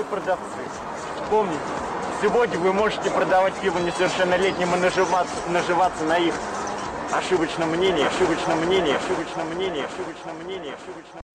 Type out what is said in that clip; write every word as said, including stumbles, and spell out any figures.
уважаемые продавцы, помните, сегодня вы можете продавать пиво несовершеннолетним и наживаться, наживаться на их ошибочном мнении, ошибочном мнении, ошибочном мнении, ошибочном мнении, ошибочном